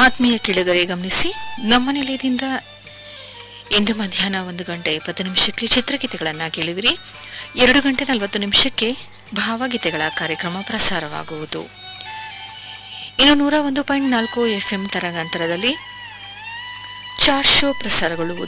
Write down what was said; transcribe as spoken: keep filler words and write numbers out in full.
ಆತ್ಮೀಯ ಕೇಳುಗರೆ ಗಮನಿಸಿ, ನಮ್ಮ ನಿಲಯದಿಂದ ಇಂದು ಮಧ್ಯಾಹ್ನ ಒಂದು ಗಂಟೆ ಇಪ್ಪತ್ತು ನಿಮಿಷಕ್ಕೆ ಚಿತ್ರಗೀತೆಗಳನ್ನು ಕೇಳುವಿರಿ. ಎರಡು ಗಂಟೆ ನಲವತ್ತು ನಿಮಿಷಕ್ಕೆ ಭಾವಗೀತೆಗಳ ಕಾರ್ಯಕ್ರಮ ಪ್ರಸಾರವಾಗುವುದು. ಇನ್ನು ನೂರ ಒಂದು ಪಾಯಿಂಟ್ ನಾಲ್ಕು ಎಫ್ಎಂ ತರಂಗಾಂತರದಲ್ಲಿ ಚಾರ್ಟ್ ಶೋ ಪ್ರಸಾರಗೊಳ್ಳುವುದು.